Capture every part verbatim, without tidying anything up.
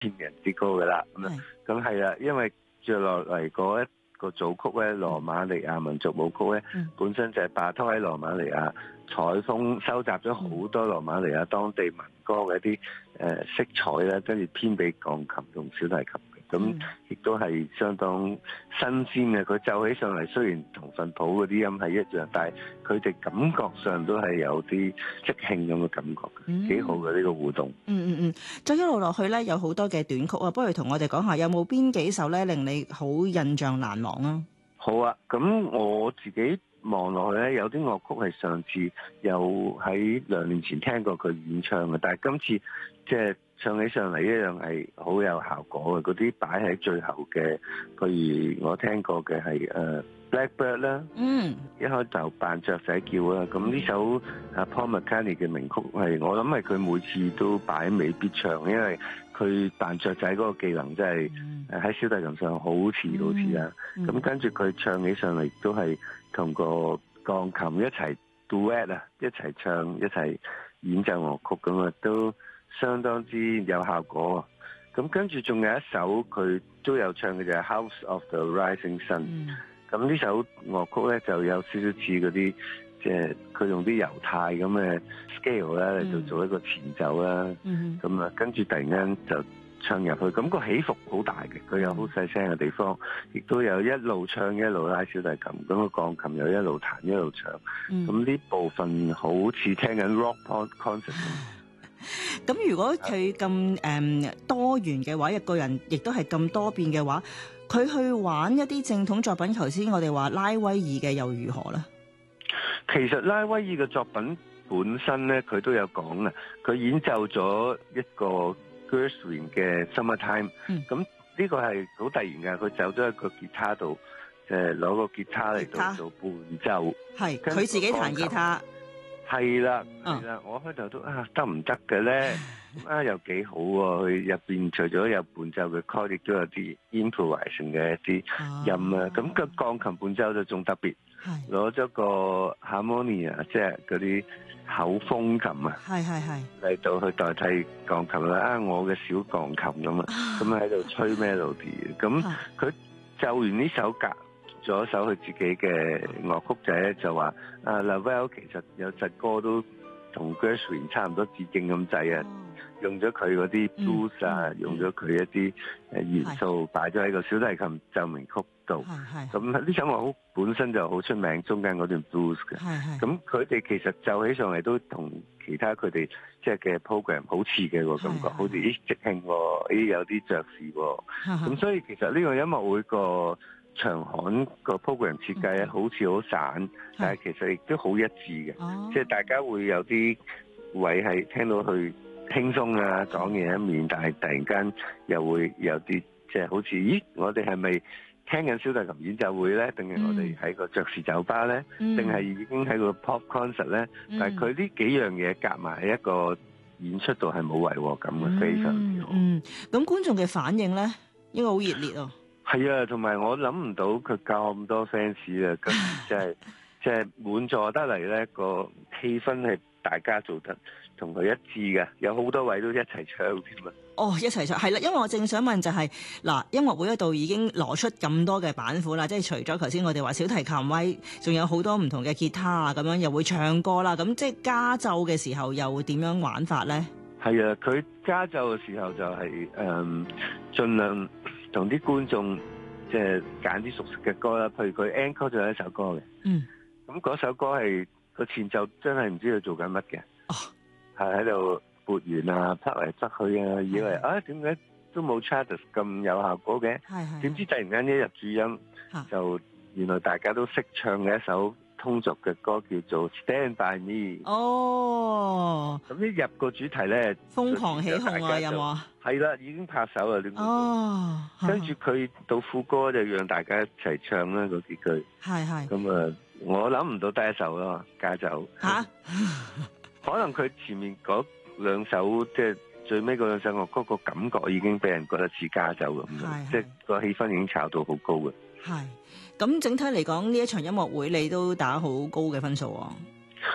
千人之高噶啦。咁啊，咁係啦，因為接落嚟嗰一個組曲咧，羅馬尼亞民族舞曲咧，嗯、本身就係巴托喺羅馬尼亞採風收集咗好多羅馬尼亞當地民歌嘅一啲誒色彩咧，跟住編俾鋼琴同小提琴嘅，咁亦都係相當新鮮嘅。佢奏起上嚟雖然同份譜嗰啲音係一樣，但係佢哋感覺上都係有啲即興咁嘅感覺嘅，幾、嗯、好嘅呢、呢個互動。 嗯嗯嗯，再一路落去咧，有好多嘅短曲啊，不如同我哋講下有冇邊幾首咧令你好印象難忘啊？ 好啊，咁我自己望落去咧，有啲樂曲係上次有喺兩年前聽過佢演唱嘅，但係今次即係唱起上嚟一樣係好有效果嘅。嗰啲擺喺最後嘅，譬如我聽過嘅係誒 Blackbird 啦，嗯，一開頭扮雀仔叫啦。咁呢首啊 Paul McCartney 嘅名曲係我諗係佢每次都擺尾必唱，因為佢扮雀仔嗰個技能真係誒喺小提琴上好似好似啦。咁、嗯、跟住佢唱起上嚟都係同個鋼琴一齊 duet 啊，一齊唱一齊演奏樂曲咁啊，都相當之有效果。咁跟住仲有一首佢都有唱嘅就係 House of the Rising Sun。咁、嗯、呢首樂曲咧就有少少似嗰啲，即係佢用啲猶太咁嘅 scale 咧嚟到做一個前奏啦。咁、嗯、啊，跟住突然間就唱入去，咁、那個起伏好大嘅，佢有好細聲嘅地方，亦都有一路唱一路拉小提琴，咁、那個鋼琴又一路彈一路唱，咁呢、嗯、部分好似聽緊 rock concert。 咁如果佢咁誒多元嘅話，一個人亦都係咁多變嘅話，佢去玩一啲正統作品，頭先我哋話拉威爾嘅又如何咧？ 其實拉威爾嘅作品本身咧，佢都有講啊，佢演奏咗一個Gershwin 嘅 Summertime，咁呢、嗯、個係好突然㗎，佢走咗一個吉他度，誒、呃、攞個吉他嚟到做伴奏， 係佢自己彈吉他， 係啦係啦，我開頭都啊得唔得嘅咧？啊又幾好喎，佢入邊除咗有伴奏嘅 chord，亦都有啲 improvisation 嘅一啲音啊，咁、那個鋼琴伴奏就仲特別，攞咗個 harmonia，即係嗰啲口風琴啊，係係係嚟到去代替鋼琴啦。啊，我嘅小鋼琴咁啊，咁喺度吹 melody。咁佢奏完呢首隔咗首佢自己嘅樂曲仔，就話啊 Ravel 其實有隻歌都同 Gershwin 差唔多致敬咁滯啊，用咗佢嗰啲 blues 啊，嗯、用咗佢一啲誒元素擺咗喺個小提琴奏鳴曲度。咁呢首樂曲本身就好出名，中間嗰段 blues 嘅。咁佢哋其實奏起上嚟都同其他佢哋即係嘅 program 好似嘅個感覺，好似咦即興喎，咦有啲爵士喎。咁所以其實呢個音樂會個長刊個 program 設計咧，好似好散，但係其實亦都好一致嘅，即係大家會有啲位係聽到佢輕鬆啊講嘢一面，但係突然間又會有啲即係好似咦，我哋係咪聽緊小提琴演奏會咧？定係我哋喺個爵士酒吧咧？定係、嗯、已經喺個 pop concert 咧？嗯、但係佢呢幾樣嘢夾埋喺一個演出度係冇違和感嘅，非常之好。 嗯，咁、嗯、觀眾嘅反應咧，應該好熱烈啊！ 係啊，同埋我諗唔到佢咁多 fans 啊，咁即係即係滿座得嚟咧，個氣氛係大家做得同佢一致嘅，有好多位都一齊唱添啊！ 哦，一齊唱係啦，因為我正想問就係、是、嗱，音樂會嗰度已經攞出咁多嘅板款啦，即係除咗頭先我哋話小提琴位，仲有好多唔同嘅吉他啊，咁樣又會唱歌啦，咁即係加奏嘅時候又會點樣玩法咧？ 係啊，佢加奏嘅時候就係、是、誒、嗯、盡量同啲觀眾即係揀啲熟悉嘅歌啦，譬如佢 encore 就有一首歌嘅，嗯，咁嗰首歌係個前奏真係唔知佢做緊乜嘅，哦，係喺度撥弦啊，側嚟側去啊，以為啊點解都冇 Charles 咁有效果嘅，係點知突然間一入主音，就原來大家都識唱嘅一首通俗嘅歌叫做 Stand By Me。 哦， 咁一入個主題咧， 瘋狂起哄啊，有冇啊？ 係啦，已經拍手啦，哦，跟住佢到副歌就讓大家一齊唱啦嗰幾句。係係。咁啊，我諗唔到第一首咯，加奏。吓、啊？可能佢前面嗰兩首即係最尾嗰兩首樂曲個感覺已經俾人覺得似加奏咁樣，即係個氣氛已經炒到好高嘅。係。咁整體嚟講，呢一場音樂會你都打好高嘅分數喎。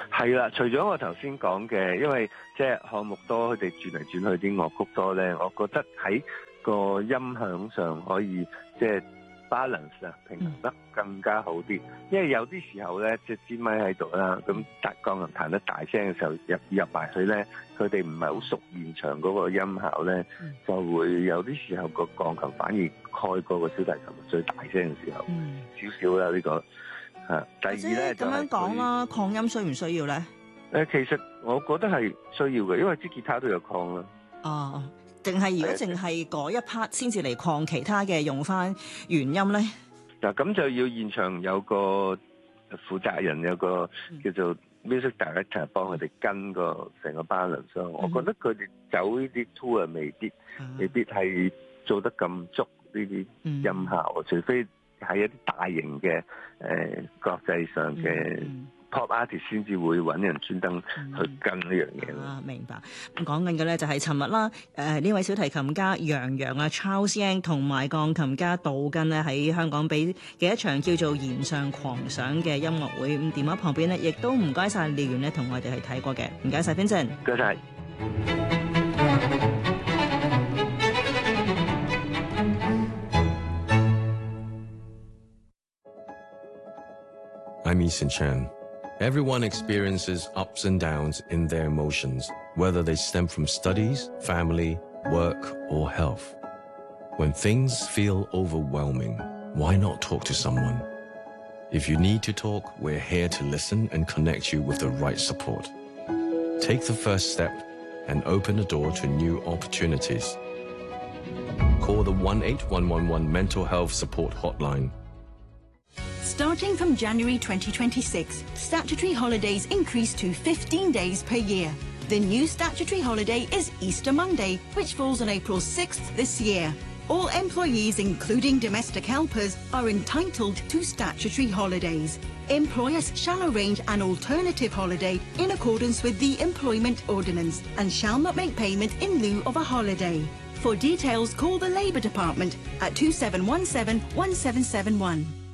係啦，除咗我頭先講嘅，因為即係項目多，佢哋轉嚟轉去啲樂曲多咧，我覺得喺個音響上可以即係 balance 啊，平衡得更加好啲。因為有啲時候咧，即係支咪喺度啦，咁彈鋼琴彈得大聲嘅時候入入埋去咧，佢哋唔係好熟現場嗰個音效咧，就會有啲時候個鋼琴反而蓋過個小提琴最大聲嘅時候，少少啦呢個。嚇，第二咧就咁樣講啦，擴音需唔需要咧？ 誒，其實我覺得係需要嘅，因為支吉他都有擴啦。 哦，定係如果淨係嗰一 part 先至嚟擴其他嘅，用翻原音咧？ 嗱，咁就要現場有個負責人，有個叫做 music director 幫佢哋跟個成個 balance。嗯、我覺得佢哋走呢啲 tour 未必，嗯、未必係做得咁足呢啲音效，嗯、除非喺一啲大型嘅誒、呃、國際上嘅 pop artist 先至會揾人專登去跟呢樣嘢。 啊，明白。咁講緊嘅咧就係尋日啦，誒、呃、呢位小提琴家楊洋啊 Charles Yang 同埋鋼琴家杜根呢喺香港俾嘅一場叫做《弦上狂想》嘅音樂會。咁電話旁邊呢，亦都唔該晒廖源呢同我哋去睇過嘅，唔該晒 Vincent。 唔該晒。 I'm Eason Chan. Everyone experiences ups and downs in their emotions, whether they stem from studies, family, work, or health. When things feel overwhelming, why not talk to someone? If you need to talk, we're here to listen and connect you with the right support. Take the first step and open the door to new opportunities. Call the one eight one one one Mental Health Support Hotline. Starting from January twenty twenty-six, statutory holidays increase to fifteen days per year. The new statutory holiday is Easter Monday, which falls on April sixth this year. All employees, including domestic helpers, are entitled to statutory holidays. Employers shall arrange an alternative holiday in accordance with the Employment Ordinance and shall not make payment in lieu of a holiday. For details, call the Labour Department at two seven one seven, one seven seven one.